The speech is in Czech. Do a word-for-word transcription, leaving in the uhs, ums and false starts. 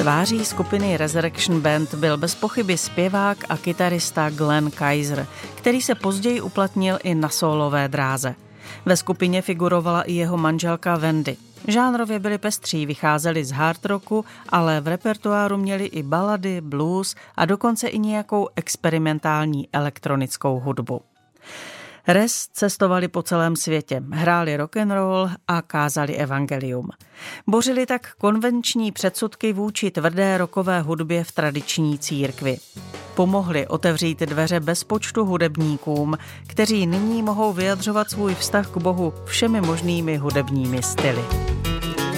Tváří skupiny Resurrection Band byl bez pochyby zpěvák a kytarista Glenn Kaiser, který se později uplatnil i na sólové dráze. Ve skupině figurovala i jeho manželka Wendy. Žánrově byli pestří, vycházeli z hard rocku, ale v repertoáru měli i balady, blues a dokonce i nějakou experimentální elektronickou hudbu. Res cestovali po celém světě, hráli rock'n'roll a kázali evangelium. Bořili tak konvenční předsudky vůči tvrdé rockové hudbě v tradiční církvi. Pomohli otevřít dveře bezpočtu hudebníkům, kteří nyní mohou vyjadřovat svůj vztah k Bohu všemi možnými hudebními styly.